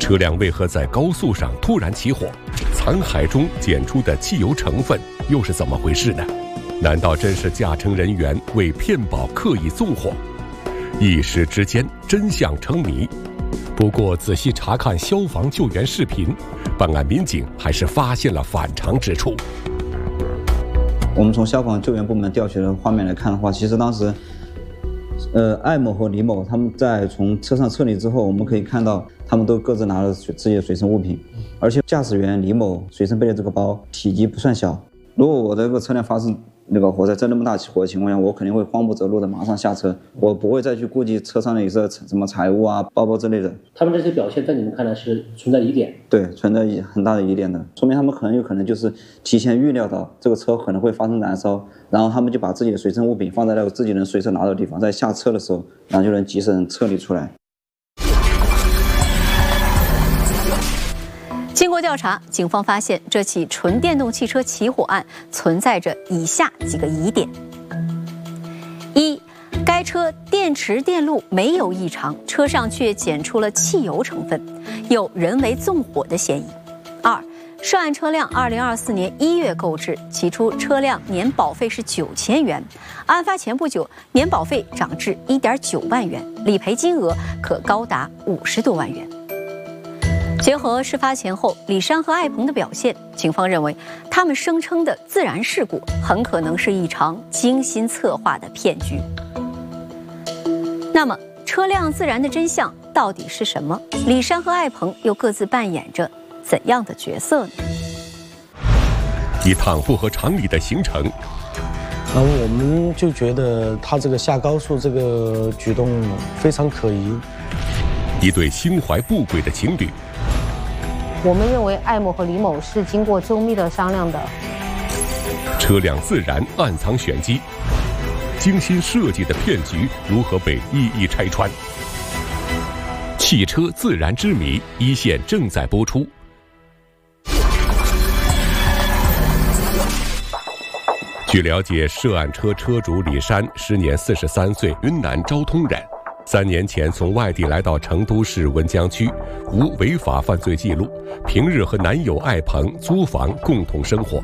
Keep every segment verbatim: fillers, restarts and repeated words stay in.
车辆为何在高速上突然起火？残骸中检出的汽油成分又是怎么回事呢？难道真是驾乘人员为骗保刻意纵火？一时之间，真相成谜。不过仔细查看消防救援视频，办案民警还是发现了反常之处。 我们从消防救援部门调取的画面来看的话，其实当时，呃，艾某和李某他们在从车上撤离之后，我们可以看到他们都各自拿了自己的随身物品，而且驾驶员李某随身背的这个包体积不算小。如果我的这个车辆发生那个火灾，在那么大起火的情况下，我肯定会慌不择路的马上下车，我不会再去顾及车上的一些什么财物啊、包包之类的。 他们这些表现在你们看来是存在疑点？ 对，存在很大的疑点的，说明他们很有可能就是提前预料到这个车可能会发生燃烧，然后他们就把自己的随身物品放在了自己能随手拿到的地方，在下车的时候，然后就能及时撤离出来。 经过调查，警方发现这起纯电动汽车起火案存在着以下几个疑点：一、该车电池电路没有异常，车上却检出了汽油成分，有人为纵火的嫌疑；二、涉案车辆二零二四年一月购置，起初车辆年保费是九千元，案发前不久年保费涨至一点九万元，理赔金额可高达五十多万元。结合事发前后李珊和艾鹏的表现，警方认为他们声称的自燃事故很可能是一场精心策划的骗局。那么，车辆自燃的真相到底是什么？李珊和艾鹏又各自扮演着怎样的角色呢？ 一趟不合常理的行程， 然后我们就觉得他这个下高速这个举动非常可疑。 一对心怀不轨的情侣。 我们认为艾某和李某是经过周密的商量的。 车辆自燃暗藏玄机，精心设计的骗局如何被一一拆穿？汽车自燃之谜，一线正在播出。据了解，涉案车车主李珊时年四十三岁，云南昭通人。三年前从外地来到成都市文江区，无违法犯罪记录，平日和男友艾鹏租房共同生活。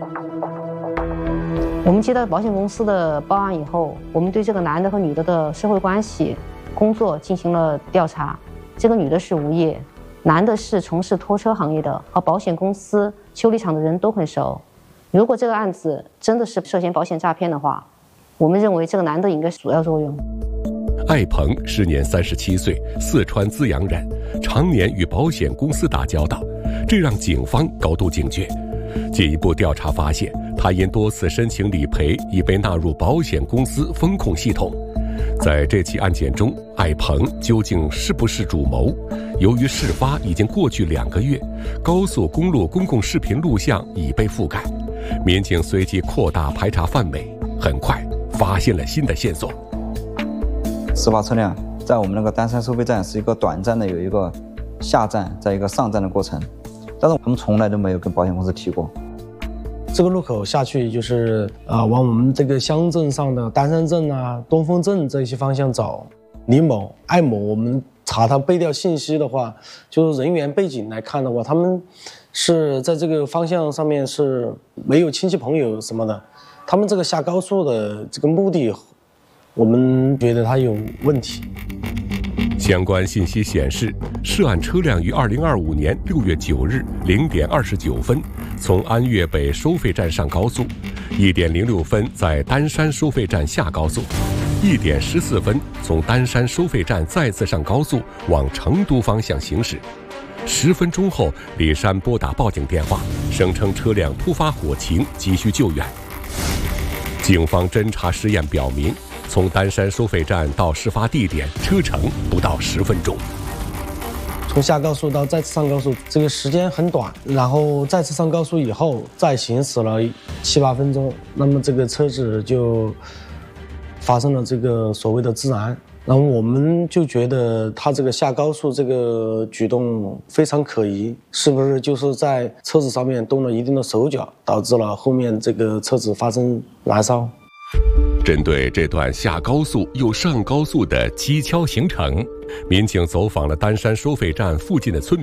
我们接到保险公司的报案以后，我们对这个男的和女的的社会关系、工作进行了调查。这个女的是无业，男的是从事拖车行业的，和保险公司、修理厂的人都很熟。如果这个案子真的是涉嫌保险诈骗的话，我们认为这个男的应该是主要作用。 艾鹏时年三十七岁，四川资阳人，常年与保险公司打交道，这让警方高度警觉。进一步调查发现，他因多次申请理赔，已被纳入保险公司风控系统。在这起案件中，艾鹏究竟是不是主谋？由于事发已经过去两个月，高速公路公共视频录像已被覆盖，民警随即扩大排查范围，很快发现了新的线索。 事发车辆在我们那个丹山收费站是一个短暂的有一个下站再一个上站的过程，但是我们从来都没有跟保险公司提过。 这个路口下去就是啊、呃，往我们这个乡镇上的丹山镇啊、东风镇这些方向走。李某、艾某，我们查他背调信息的话，就是人员背景来看的话，他们是在这个方向上面是没有亲戚朋友什么的，他们这个下高速的这个目的，我们觉得他有问题。 相关信息显示，涉案车辆于二零二五年六月九日零点二十九分从安岳北收费站上高速，一点零六分在丹山收费站下高速，一点十四分从丹山收费站再次上高速往成都方向行驶。十分钟后，李珊拨打报警电话，声称车辆突发火情，急需救援。警方侦查实验表明，从丹山收费站到事发地点车程不到十分钟。 从下高速到再次上高速，这个时间很短，然后再次上高速以后再行驶了七八分钟，那么这个车子就发生了这个所谓的自燃。然后我们就觉得他这个下高速这个举动非常可疑，是不是就是在车子上面动了一定的手脚，导致了后面这个车子发生燃烧？ 针对这段下高速又上高速的蹊跷行程，民警走访了丹山收费站附近的村